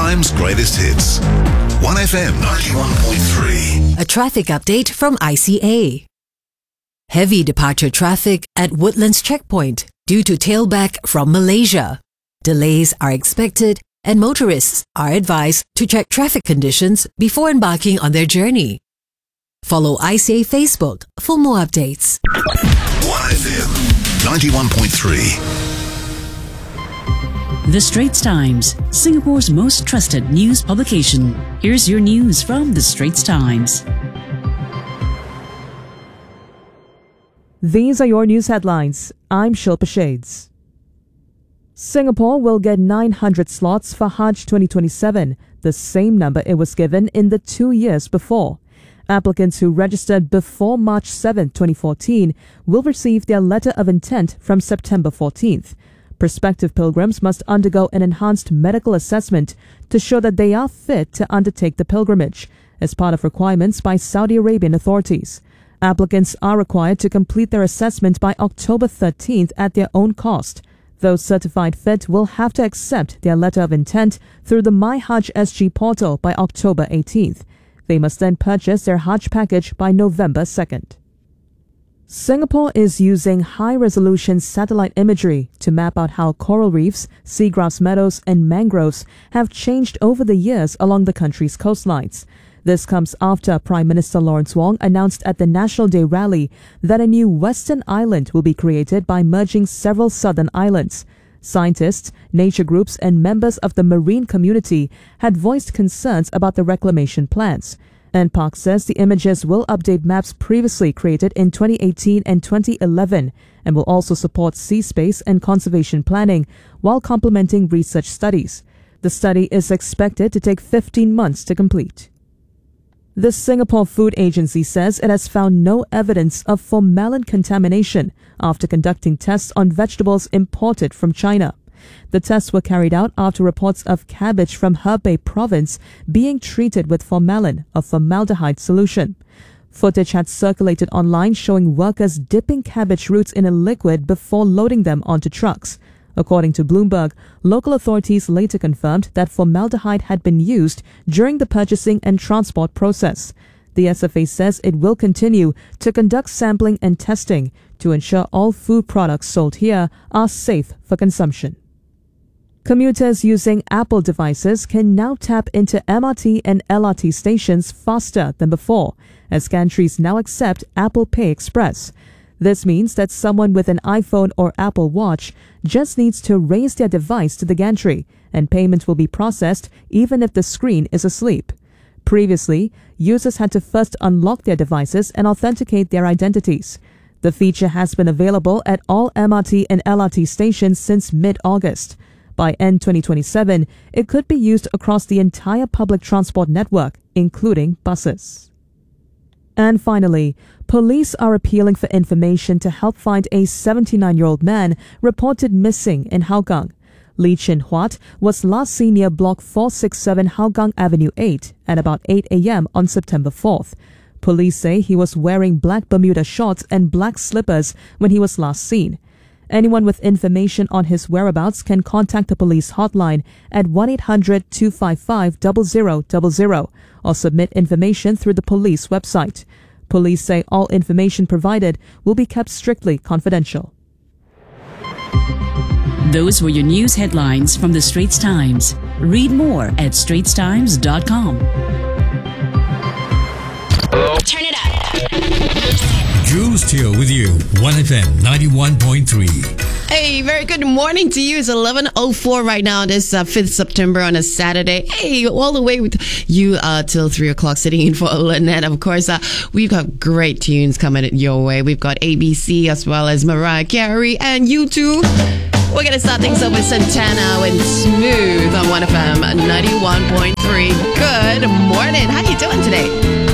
Times greatest hits. 1FM 91.3. A traffic update from ICA. Heavy departure traffic at Woodlands Checkpoint due to tailback from Malaysia. Delays are expected and motorists are advised to check traffic conditions before embarking on their journey. Follow ICA Facebook for more updates. 1FM 91.3. The Straits Times, Singapore's most trusted news publication. Here's your news from The Straits Times. These are your news headlines. I'm Shilpa Shades. Singapore will get 900 slots for Hajj 2027, the same number it was given in the 2 years before. Applicants who registered before March 7, 2014 will receive their letter of intent from September 14th. Prospective pilgrims must undergo an enhanced medical assessment to show that they are fit to undertake the pilgrimage, as part of requirements by Saudi Arabian authorities. Applicants are required to complete their assessment by October 13th at their own cost. Those certified fit will have to accept their letter of intent through the MyHajj SG portal by October 18th. They must then purchase their Hajj package by November 2nd. Singapore is using high-resolution satellite imagery to map out how coral reefs, seagrass meadows and mangroves have changed over the years along the country's coastlines. This comes after Prime Minister Lawrence Wong announced at the National Day rally that a new western island will be created by merging several southern islands. Scientists, nature groups and members of the marine community had voiced concerns about the reclamation plans. NParks says the images will update maps previously created in 2018 and 2011 and will also support sea space and conservation planning while complementing research studies. The study is expected to take 15 months to complete. The Singapore Food Agency says it has found no evidence of formalin contamination after conducting tests on vegetables imported from China. The tests were carried out after reports of cabbage from Hebei province being treated with formalin, a formaldehyde solution. Footage had circulated online showing workers dipping cabbage roots in a liquid before loading them onto trucks. According to Bloomberg, local authorities later confirmed that formaldehyde had been used during the purchasing and transport process. The SFA says it will continue to conduct sampling and testing to ensure all food products sold here are safe for consumption. Commuters using Apple devices can now tap into MRT and LRT stations faster than before, as gantries now accept Apple Pay Express. This means that someone with an iPhone or Apple Watch just needs to raise their device to the gantry, and payment will be processed even if the screen is asleep. Previously, users had to first unlock their devices and authenticate their identities. The feature has been available at all MRT and LRT stations since mid-August. By end 2027, it could be used across the entire public transport network, including buses. And finally, police are appealing for information to help find a 79-year-old man reported missing in Hougang. Lee Chin Huat was last seen near Block 467 Hougang Avenue 8 at about 8 a.m. on September 4th. Police say he was wearing black Bermuda shorts and black slippers when he was last seen. Anyone with information on his whereabouts can contact the police hotline at 1-800-255-0000 or submit information through the police website. Police say all information provided will be kept strictly confidential. Those were your news headlines from The Straits Times. Read more at straitstimes.com. Turn it up. Jules Teo with you, 1FM 91.3. Hey, very good morning to you. It's 11:04 right now, this 5th September on a Saturday. Hey, all the way with you till 3 o'clock, sitting in for Lynette. Of course, we've got great tunes coming your way. We've got ABC as well as Mariah Carey and U2. We're going to start things up with Santana and Smooth on 1FM 91.3. Good morning. How you doing today?